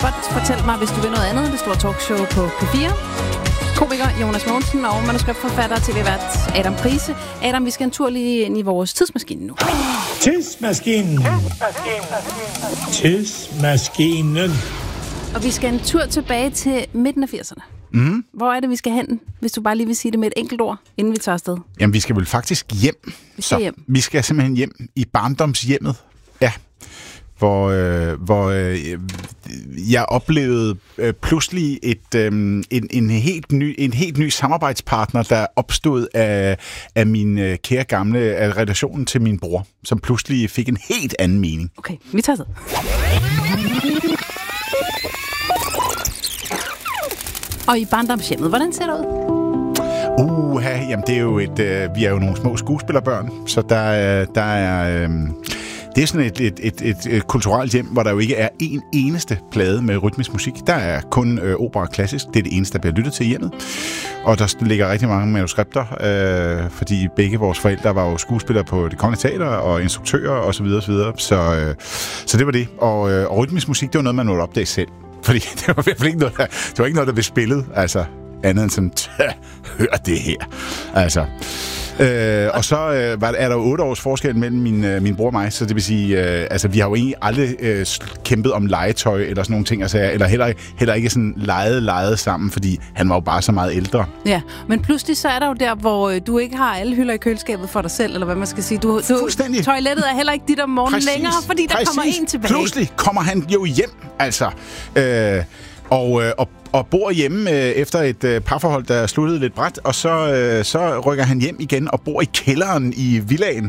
godt fortælle mig, hvis du vil noget andet. Det store talkshow på P4. Komiker Jonas Mogensen og manuskriptforfatter til tv-vært Adam Price. Adam, vi skal en tur lige ind i vores tidsmaskine nu. Tidsmaskinen. Og vi skal en tur tilbage til midten af 80'erne. Mm. Hvor er det, vi skal hen, hvis du bare lige vil sige det med et enkelt ord, inden vi tager afsted? Jamen, vi skal vel faktisk hjem. Vi skal simpelthen hjem i barndomshjemmet. Ja. Hvor jeg oplevede pludselig en helt ny samarbejdspartner, der opstod af min kære gamle af relationen til min bror, som pludselig fik en helt anden mening. Okay, vi tager det. Og i barndomshjemmet, hvordan ser det ud? Jamen det er jo vi er jo nogle små skuespillerbørn, så der er det er sådan et kulturelt hjem, hvor der jo ikke er en eneste plade med rytmisk musik. Der er kun opera klassisk. Det er det eneste, der bliver lyttet til i hjemmet. Og der ligger rigtig mange manuskripter, fordi begge vores forældre var jo skuespillere på Det Kongelige Teater og instruktører osv. Så det var det. Og rytmisk musik, det var noget, man nåede opdage selv. Fordi det var i hvert fald ikke noget, der blev spillet, altså andet end sådan, hør det her. Altså. Og så er der jo 8 års forskel mellem min bror og mig, så det vil sige, vi har jo egentlig aldrig kæmpet om legetøj eller sådan nogle ting, altså, eller heller ikke sådan leget sammen, fordi han var jo bare så meget ældre. Ja, men pludselig så er der jo der, hvor du ikke har alle hylder i køleskabet for dig selv, eller hvad man skal sige. Toilettet er heller ikke dit om morgenen længere, fordi der kommer en tilbage. Pludselig kommer han jo hjem, altså. Og bor hjemme efter et parforhold, der sluttede lidt brat, og så rykker han hjem igen og bor i kælderen i villaen.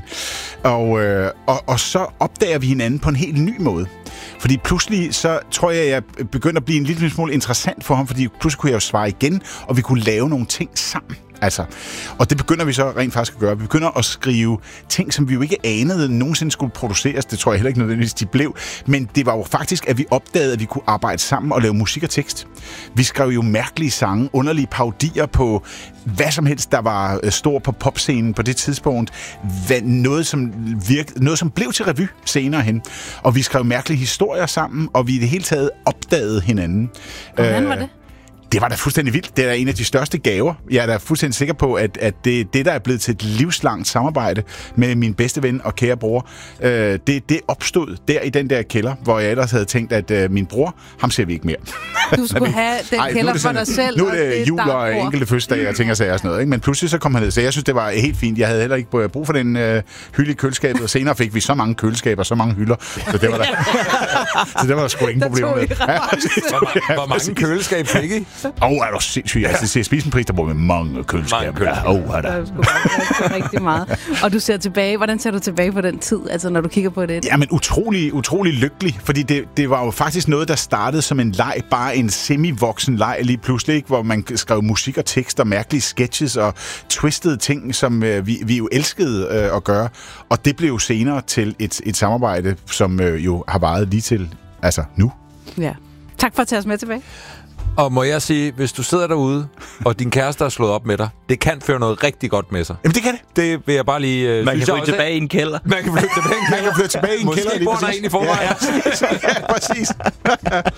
Og så opdager vi hinanden på en helt ny måde. Fordi pludselig, så tror jeg begynder at blive en lille smule interessant for ham, fordi pludselig kunne jeg jo svare igen, og vi kunne lave nogle ting sammen. Altså, og det begynder vi så rent faktisk at gøre. Vi begynder at skrive ting, som vi jo ikke anede nogensinde skulle produceres. Det tror jeg heller ikke nødvendigvis, de blev. Men det var jo faktisk, at vi opdagede, at vi kunne arbejde sammen og lave musik og tekst. Vi skrev jo mærkelige sange, underlige parodier på hvad som helst, der var stor på popscenen på det tidspunkt. Noget, som blev til revy senere hen. Og vi skrev mærkelige historier sammen, og vi i det hele taget opdagede hinanden. Hvordan var det? Det var da fuldstændig vildt. Det er en af de største gaver. Jeg er da fuldstændig sikker på, at det, der er blevet til et livslangt samarbejde med min bedste ven og kære bror, det opstod der i den der kælder, hvor jeg ellers havde tænkt, at min bror, ham ser vi ikke mere. Du skulle have den kælder for dig selv. Nu er det jul og enkelte fødselsdage og ting og sager og sådan noget. Ikke? Men pludselig så kom han ned. Så jeg synes, det var helt fint. Jeg havde heller ikke brug for den hylde i køleskabet, og senere fik vi så mange køleskaber, så mange hylder. Så det var der sgu ingen problem med. Hvor mange køleskab fik I? Er du sindssygt? Altså, det er Spisenpris, der bor med mange køleskaber. Er der sgu rigtig meget. Og du ser tilbage. Hvordan ser du tilbage på den tid, altså når du kigger på det? Jamen, utrolig lykkelig, fordi det var jo faktisk noget, der startede som en leg, bare en semi-voksen leg lige pludselig, ikke? Hvor man skrev musik og tekst og mærkelige sketches og twistede ting, som vi jo elskede at gøre. Og det blev jo senere til et samarbejde, som jo har varet lige til nu. Ja. Tak for at tage os med tilbage. Og må jeg sige, hvis du sidder derude, og din kæreste har slået op med dig, det kan føre noget rigtig godt med sig. Jamen, det kan det. Det vil jeg bare lige... Man kan flytte tilbage i en kælder. Man kan flytte tilbage i en kælder. Måske bor der en i forvejen. Ja, præcis.